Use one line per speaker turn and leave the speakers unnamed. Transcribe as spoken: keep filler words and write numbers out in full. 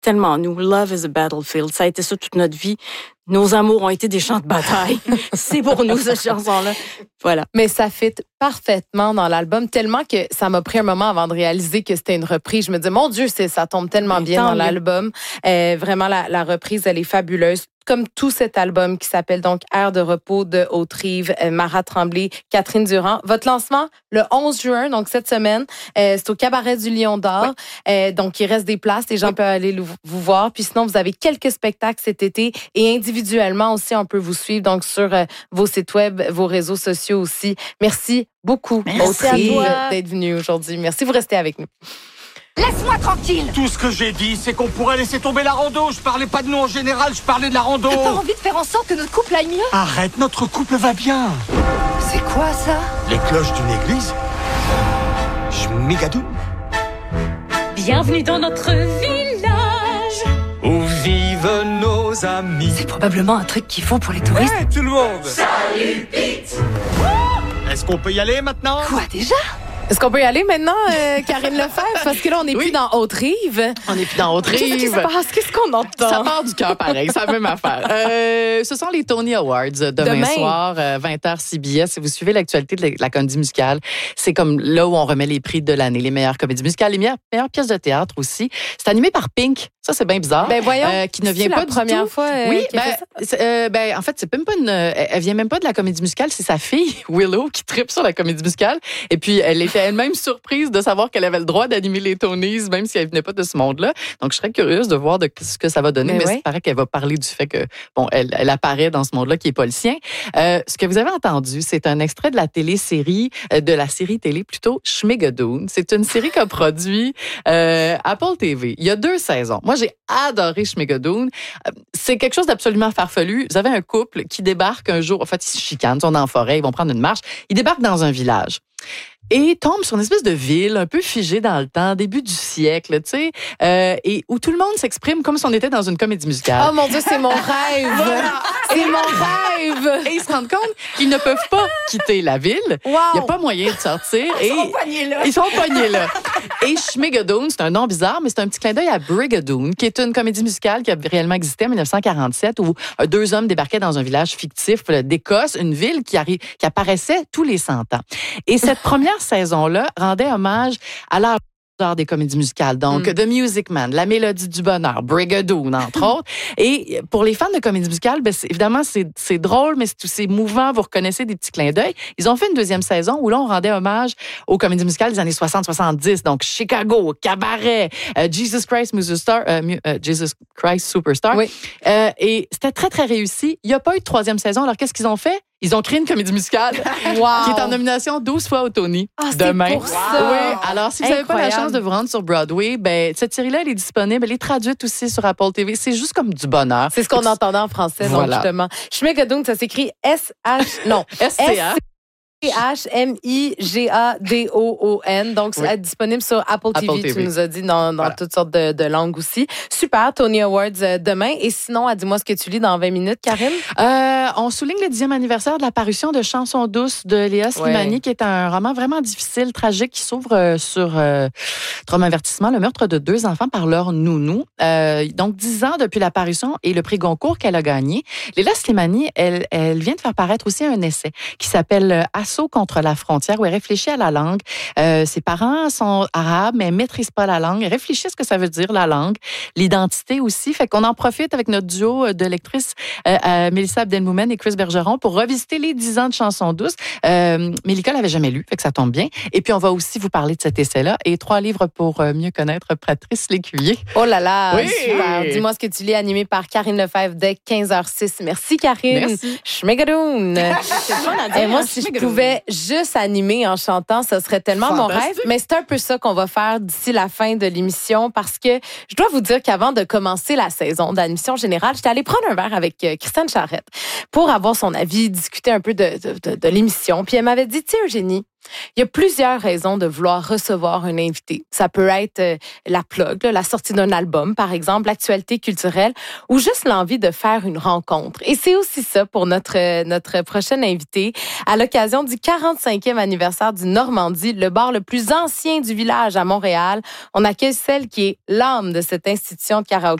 tellement nous. Love is a battlefield. Ça a été ça toute notre vie. Nos amours ont été des champs de bataille. C'est pour nous, cette chanson-là. Voilà.
Mais ça fit parfaitement dans l'album, tellement que ça m'a pris un moment avant de réaliser que c'était une reprise. Je me disais, mon Dieu, c'est, ça tombe tellement
Mais
bien dans
mieux.
l'album. Euh, vraiment, la, la reprise, elle est fabuleuse. Comme tout cet album qui s'appelle donc Air de repos de Haute-Rive, euh, Mara Tremblay, Catherine Durand. Votre lancement, le onze juin, donc cette semaine, euh, c'est au Cabaret du Lion d'Or. Ouais. Euh, donc, il reste des places. Les gens ouais. peuvent aller le, vous voir. Puis sinon, vous avez quelques spectacles cet été et individuellement aussi, on peut vous suivre donc sur euh, vos sites web, vos réseaux sociaux aussi. Merci beaucoup, Haute-Rive, d'être venu aujourd'hui. Merci, vous restez avec nous.
Laisse-moi tranquille.
Tout ce que j'ai dit, c'est qu'on pourrait laisser tomber la rando. Je parlais pas de nous en général, je parlais de la rando.
T'as envie de faire en sorte que notre couple aille mieux?
Arrête, notre couple va bien.
C'est quoi ça?
Les cloches d'une église. Schmigadoon.
Bienvenue dans notre village
où vivent nos amis.
C'est probablement un truc qu'ils font pour les touristes.
Ouais, tout le monde.
Salut Pete.
Est-ce qu'on peut y aller maintenant?
Quoi déjà?
Est-ce qu'on peut y aller maintenant, euh, Karine Lefebvre? Parce que là, on n'est oui. plus dans Haute-Rive.
On n'est plus dans Haute-Rive.
Qu'est-ce qui se passe? Qu'est-ce qu'on entend?
Ça part du cœur pareil, c'est la même affaire. Euh, ce sont les Tony Awards demain, demain. soir, euh, vingt heures C B S. Si vous suivez l'actualité de la comédie musicale, c'est comme là où on remet les prix de l'année, les meilleures comédies musicales, les meilleures, meilleures pièces de théâtre aussi. C'est animé par Pink. Ça, c'est bien bizarre.
Ben voyons,
euh, qui ne vient pas
la
du
première
tout.
fois. Euh,
oui, ben, c'est, euh, ben en fait, c'est même pas une. Elle vient même pas de la comédie musicale, c'est sa fille Willow qui tripe sur la comédie musicale. Et puis, elle était elle-même surprise de savoir qu'elle avait le droit d'animer les Tonys, même si elle venait pas de ce monde-là. Donc, je serais curieuse de voir de ce que ça va donner. Mais, mais ouais. il paraît qu'elle va parler du fait que bon, elle, elle apparaît dans ce monde-là qui est pas le sien. Euh, ce que vous avez entendu, c'est un extrait de la télésérie, euh, de la série télé plutôt Schmigadoon. C'est une série qu'a produit euh, Apple T V. Il y a deux saisons. Moi, j'ai adoré Schmigadoon. C'est quelque chose d'absolument farfelu. Vous avez un couple qui débarque un jour, en fait, ils se chicanent, ils sont dans la forêt, ils vont prendre une marche. Ils débarquent dans un village. Et tombe sur une espèce de ville un peu figée dans le temps, début du siècle, tu sais, euh, et où tout le monde s'exprime comme si on était dans une comédie musicale.
Oh mon Dieu, c'est mon rêve! Voilà. C'est mon rêve!
Et ils se rendent compte qu'ils ne peuvent pas quitter la ville.
Wow.
Il n'y a pas moyen de sortir.
Ils
et
sont pognés là.
Ils sont pognés là. Et Schmigadoon, c'est un nom bizarre, mais c'est un petit clin d'œil à Brigadoon, qui est une comédie musicale qui a réellement existé en dix-neuf cent quarante-sept, où deux hommes débarquaient dans un village fictif d'Écosse, une ville qui, arri- qui apparaissait tous les cent ans. Et cette première saison-là rendait hommage à l'art des comédies musicales. Donc, mm. The Music Man, La Mélodie du Bonheur, Brigadoon, entre autres. Et pour les fans de comédies musicales, ben, c'est, évidemment, c'est, c'est drôle, mais c'est, c'est mouvant. Vous reconnaissez des petits clins d'œil. Ils ont fait une deuxième saison où là, on rendait hommage aux comédies musicales des années soixante soixante-dix. Donc, Chicago, Cabaret, euh, Jesus Christ Superstar, euh, euh, Jesus Christ Superstar.
Oui.
Euh, et c'était très, très réussi. Il n'y a pas eu de troisième saison. Alors, qu'est-ce qu'ils ont fait? Ils ont créé une comédie musicale
wow.
qui est en nomination douze fois au Tony
ah,
demain.
C'est pour ça.
Oui. Alors, si vous n'avez pas la chance de vous rendre sur Broadway, ben cette série-là, elle est disponible. Elle est traduite aussi sur Apple T V. C'est juste comme du bonheur.
C'est ce qu'on entendait en français,
voilà.
donc justement. Schmigadoon, ça s'écrit S H... Non.
S C A.
H M I G A D O O N. Donc, oui. c'est disponible sur Apple T V, Apple T V. Tu nous as dit, dans, dans voilà. toutes sortes de, de langues aussi. Super, Tony Awards euh, demain. Et sinon, dis-moi ce que tu lis dans vingt minutes, Karine.
Euh, on souligne le dixième anniversaire de la parution de Chansons douces de Léa Slimani, ouais. qui est un roman vraiment difficile, tragique, qui s'ouvre euh, sur euh, trauma avertissement, le meurtre de deux enfants par leur nounou. Euh, donc, dix ans depuis la parution et le prix Goncourt qu'elle a gagné. Léa Slimani, elle, elle vient de faire paraître aussi un essai qui s'appelle Assaut contre la frontière, où elle réfléchit à la langue. Euh, ses parents sont arabes, mais elle ne maîtrise pas la langue. Elle réfléchit à ce que ça veut dire, la langue, l'identité aussi. Fait qu'on en profite avec notre duo de lectrices, euh, euh, Mélissa Abdelmoumen et Chris Bergeron, pour revisiter les dix ans de Chansons douces. Euh, Mélika l'avait jamais lu, fait que ça tombe bien. Et puis, on va aussi vous parler de cet essai-là et trois livres pour euh, mieux connaître Patrice Lécuyer.
Oh là là,
oui.
super. Dis-moi ce que tu lis, animé par Karine Lefebvre dès quinze heures six. Merci, Karine.
Merci.
Schmigadoon. Et moi, si je pouvais juste animer en chantant, ce serait tellement Fantastique. Mon rêve. Mais c'est un peu ça qu'on va faire d'ici la fin de l'émission, parce que je dois vous dire qu'avant de commencer la saison d'admission générale, j'étais allée prendre un verre avec Christiane Charette pour avoir son avis, discuter un peu de, de, de, de l'émission. Puis elle m'avait dit, tu sais, Eugénie, Il y a plusieurs raisons de vouloir recevoir un invité. Ça peut être euh, la plug, là, la sortie d'un album, par exemple, l'actualité culturelle, ou juste l'envie de faire une rencontre. Et c'est aussi ça pour notre, euh, notre prochaine invité. À l'occasion du quarante-cinquième anniversaire du Normandie, le bar le plus ancien du village à Montréal, on accueille celle qui est l'âme de cette institution de karaoké